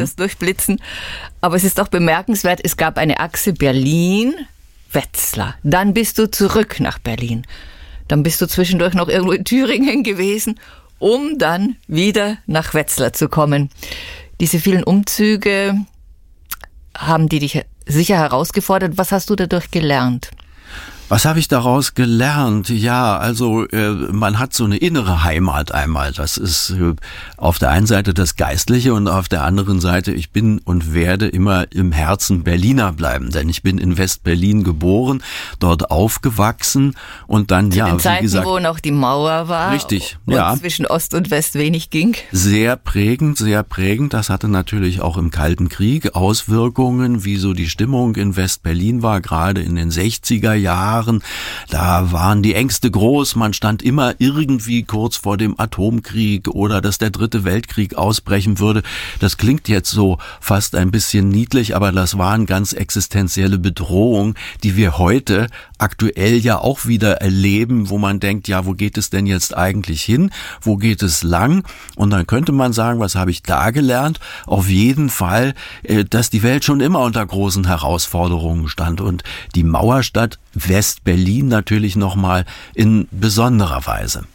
das Durchblitzen. Aber es ist auch bemerkenswert, es gab eine Achse Berlin-Wetzlar. Dann bist du zurück nach Berlin. Dann bist du zwischendurch noch irgendwo in Thüringen gewesen, um dann wieder nach Wetzlar zu kommen. Diese vielen Umzüge, haben die dich sicher herausgefordert? Was hast du dadurch gelernt? Was habe ich daraus gelernt? Ja, also man hat so eine innere Heimat einmal. Das ist auf der einen Seite das Geistliche und auf der anderen Seite, ich bin und werde immer im Herzen Berliner bleiben. Denn ich bin in West-Berlin geboren, dort aufgewachsen und dann, zu den wie Zeiten, gesagt, wo noch die Mauer war. Richtig, und ja. zwischen Ost und West wenig ging. Sehr prägend, sehr prägend. Das hatte natürlich auch im Kalten Krieg Auswirkungen, wie so die Stimmung in West-Berlin war, gerade in den 60er Jahren. Da waren die Ängste groß, man stand immer irgendwie kurz vor dem Atomkrieg oder dass der Dritte Weltkrieg ausbrechen würde. Das klingt jetzt so fast ein bisschen niedlich, aber das waren ganz existenzielle Bedrohungen, die wir heute aktuell ja auch wieder erleben, wo man denkt, ja, wo geht es denn jetzt eigentlich hin? Wo geht es lang? Und dann könnte man sagen, was habe ich da gelernt? Auf jeden Fall, dass die Welt schon immer unter großen Herausforderungen stand und die Mauerstadt West-Berlin natürlich nochmal in besonderer Weise.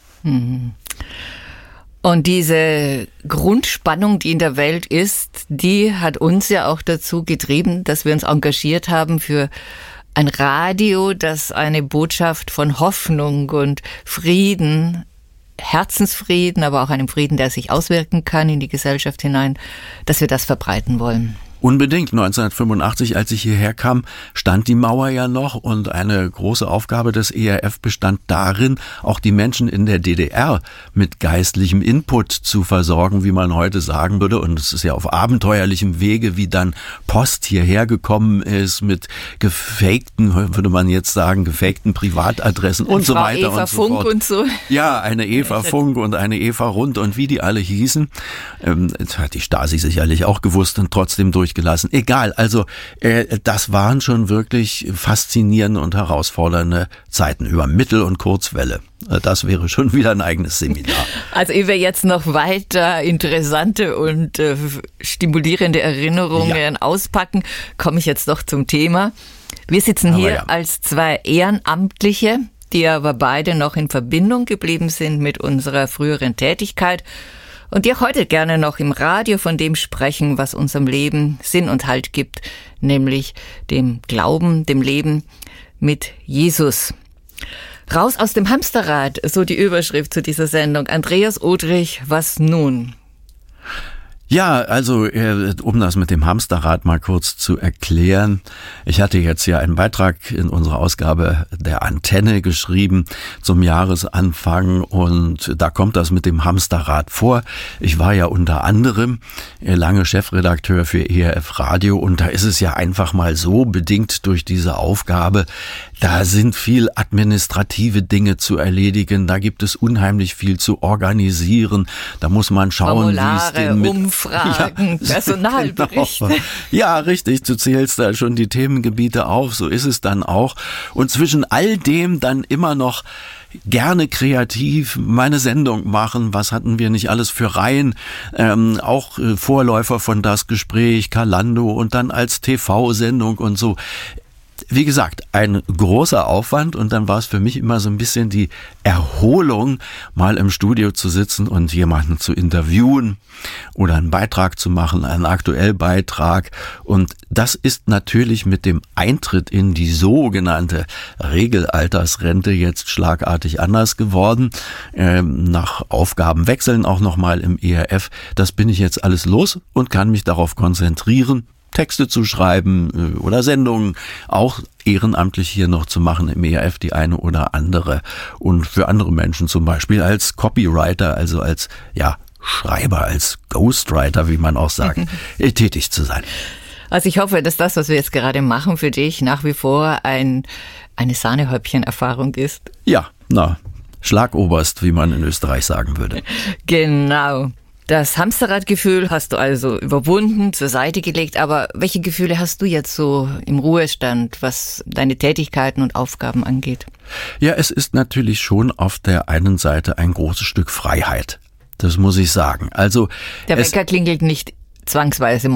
Und diese Grundspannung, die in der Welt ist, die hat uns ja auch dazu getrieben, dass wir uns engagiert haben für ein Radio, das eine Botschaft von Hoffnung und Frieden, Herzensfrieden, aber auch einem Frieden, der sich auswirken kann in die Gesellschaft hinein, dass wir das verbreiten wollen. Unbedingt. 1985, als ich hierher kam, stand die Mauer ja noch und eine große Aufgabe des ERF bestand darin, auch die Menschen in der DDR mit geistlichem Input zu versorgen, wie man heute sagen würde. Und es ist ja auf abenteuerlichem Wege, wie dann Post hierher gekommen ist mit gefakten, würde man jetzt sagen, gefakten Privatadressen und so weiter Eva und so Funk fort. und so. Ja, eine Eva Funk und eine Eva Rund und wie die alle hießen. Das hat die Stasi sicherlich auch gewusst und trotzdem durchgelassen. Egal, also das waren schon wirklich faszinierende und herausfordernde Zeiten über Mittel- und Kurzwelle. Das wäre schon wieder ein eigenes Seminar. Also ehe wir jetzt noch weiter interessante und stimulierende Erinnerungen auspacken, komme ich jetzt doch zum Thema. Wir sitzen hier als zwei Ehrenamtliche, die aber beide noch in Verbindung geblieben sind mit unserer früheren Tätigkeit und die auch heute gerne noch im Radio von dem sprechen, was unserem Leben Sinn und Halt gibt, nämlich dem Glauben, dem Leben mit Jesus. Raus aus dem Hamsterrad, so die Überschrift zu dieser Sendung. Andreas Odrich, was nun? Ja, also um das mit dem Hamsterrad mal kurz zu erklären. Ich hatte jetzt ja einen Beitrag in unserer Ausgabe der Antenne geschrieben zum Jahresanfang und da kommt das mit dem Hamsterrad vor. Ich war ja unter anderem lange Chefredakteur für ERF Radio und da ist es ja einfach mal so, bedingt durch diese Aufgabe, da sind viel administrative Dinge zu erledigen, da gibt es unheimlich viel zu organisieren, da muss man schauen, wie es denn mit Umfragen, Personalberichte. Genau. Ja, richtig, du zählst da schon die Themengebiete auf, so ist es dann auch. Und zwischen all dem dann immer noch gerne kreativ meine Sendung machen. Was hatten wir nicht alles für Reihen? Auch Vorläufer von Das Gespräch, Kalando und dann als TV-Sendung und so. Wie gesagt, ein großer Aufwand und dann war es für mich immer so ein bisschen die Erholung, mal im Studio zu sitzen und jemanden zu interviewen oder einen Beitrag zu machen, einen Aktuellbeitrag. Und das ist natürlich mit dem Eintritt in die sogenannte Regelaltersrente jetzt schlagartig anders geworden. Nach Aufgabenwechseln auch nochmal im ERF. Das bin ich jetzt alles los und kann mich darauf konzentrieren, Texte zu schreiben oder Sendungen auch ehrenamtlich hier noch zu machen im ERF, die eine oder andere. Und für andere Menschen zum Beispiel als Copywriter, also als Schreiber, als Ghostwriter, wie man auch sagt, tätig zu sein. Also ich hoffe, dass das, was wir jetzt gerade machen, für dich nach wie vor eine Sahnehäubchen-Erfahrung ist. Ja, Schlagoberst, wie man in Österreich sagen würde. Genau. Das Hamsterradgefühl hast du also überwunden, zur Seite gelegt, aber welche Gefühle hast du jetzt so im Ruhestand, was deine Tätigkeiten und Aufgaben angeht? Ja, es ist natürlich schon auf der einen Seite ein großes Stück Freiheit. Das muss ich sagen. Also der Wecker klingelt nicht zwangsweise